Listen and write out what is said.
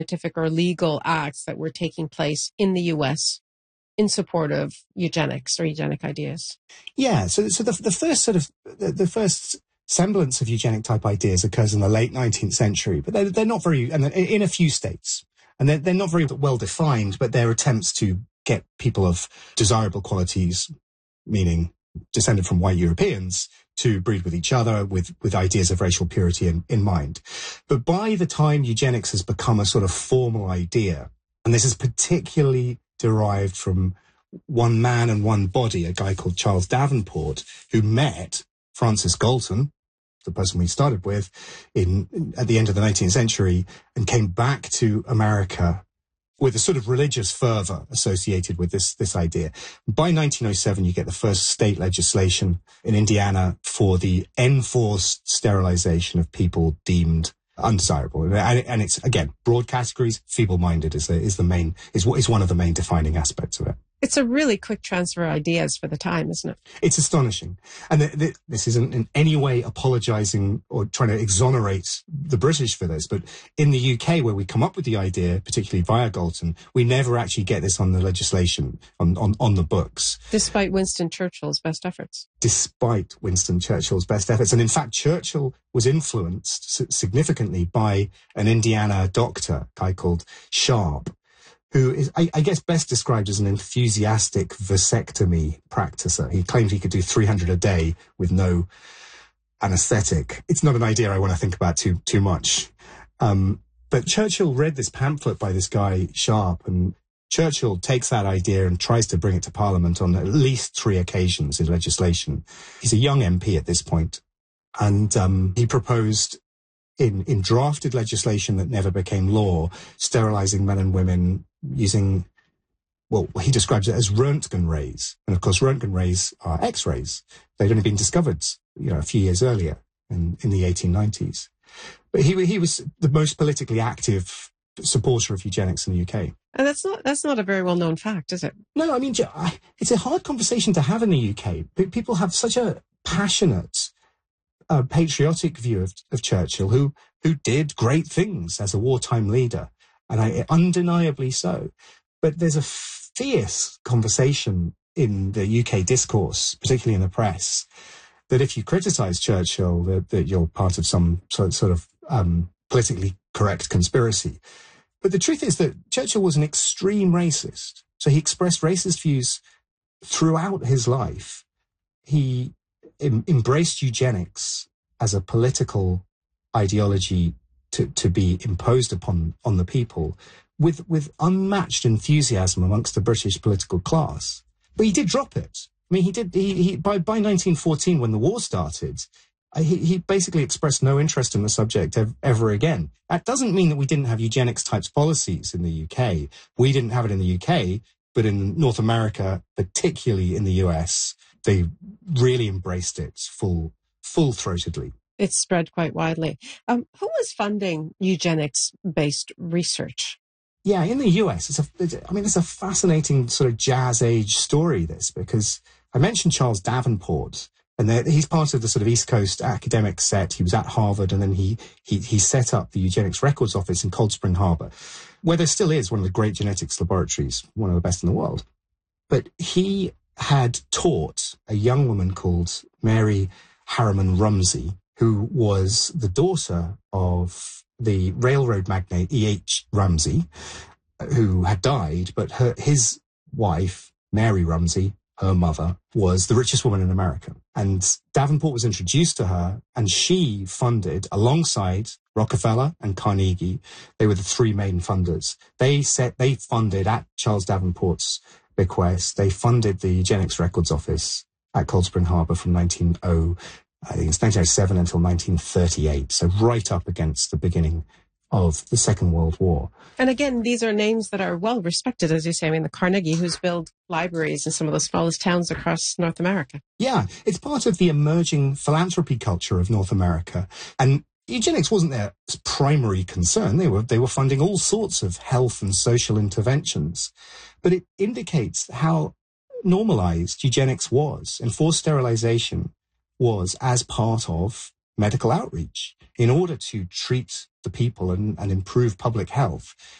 scientific or legal acts that were taking place in the US in support of eugenics or eugenic ideas. Yeah, so the first semblance of eugenic type ideas occurs in the late 19th century, but they're not very, and in a few states, and they're not very well defined, but they're attempts to get people of desirable qualities, meaning descended from white Europeans, to breed with each other with ideas of racial purity in mind. But by the time eugenics has become a sort of formal idea, and this is particularly derived from one man and one body, a guy called Charles Davenport, who met Francis Galton, the person we started with, at the end of the 19th century, and came back to America with a sort of religious fervor associated with this idea. By 1907, you get the first state legislation in Indiana for the enforced sterilization of people deemed undesirable. And it's, again, broad categories. Feeble-minded is one of the main defining aspects of it. It's a really quick transfer of ideas for the time, isn't it? It's astonishing. And this isn't in any way apologizing or trying to exonerate the British for this, but in the UK, where we come up with the idea, particularly via Galton, we never actually get this on the legislation, on the books. Despite Winston Churchill's best efforts. Despite Winston Churchill's best efforts. And in fact, Churchill was influenced significantly by an Indiana doctor, a guy called Sharp, who is, I guess, best described as an enthusiastic vasectomy practicer. He claimed he could do 300 a day with no anesthetic. It's not an idea I want to think about too much. But Churchill read this pamphlet by this guy, Sharp, and Churchill takes that idea and tries to bring it to Parliament on at least 3 occasions in legislation. He's a young MP at this point, and he proposed in drafted legislation that never became law, sterilizing men and women using, well, he describes it as Röntgen rays. And of course, Röntgen rays are X-rays. They'd only been discovered, a few years earlier in the 1890s. But he was the most politically active supporter of eugenics in the UK. And that's not a very well-known fact, is it? No, I mean, it's a hard conversation to have in the UK. People have such a passionate, patriotic view of Churchill, who did great things as a wartime leader, and undeniably so. But there's a fierce conversation in the UK discourse, particularly in the press, that if you criticise Churchill, that you're part of some sort of politically correct conspiracy. But the truth is that Churchill was an extreme racist. So he expressed racist views throughout his life. He embraced eugenics as a political ideology to be imposed upon the people with unmatched enthusiasm amongst the British political class. But he did drop it. I mean, he by 1914, when the war started, he basically expressed no interest in the subject ever again. That doesn't mean that we didn't have eugenics types policies in the UK. We didn't have it in the UK, but in North America, particularly in the US, they really embraced it full-throatedly. It's spread quite widely. Who was funding eugenics-based research? Yeah, in the US, it's a fascinating sort of jazz age story, this, because I mentioned Charles Davenport, and he's part of the sort of East Coast academic set. He was at Harvard, and then he set up the Eugenics Records Office in Cold Spring Harbor, where there still is one of the great genetics laboratories, one of the best in the world. But he had taught a young woman called Mary Harriman Rumsey, who was the daughter of the railroad magnate E.H. Rumsey, who had died, but his wife, Mary Rumsey, her mother, was the richest woman in America. And Davenport was introduced to her, and she funded, alongside Rockefeller and Carnegie, they were the 3 main funders. They funded, at Charles Davenport's bequest, they funded the Eugenics Records Office at Cold Spring Harbor from 1907 until 1938, so right up against the beginning of the Second World War. And again, these are names that are well respected, as you say. I mean, the Carnegie, who's built libraries in some of the smallest towns across North America. Yeah, it's part of the emerging philanthropy culture of North America. And eugenics wasn't their primary concern. They were funding all sorts of health and social interventions. But it indicates how normalized eugenics was, and forced sterilization was as part of medical outreach. in order to treat the people and improve public health,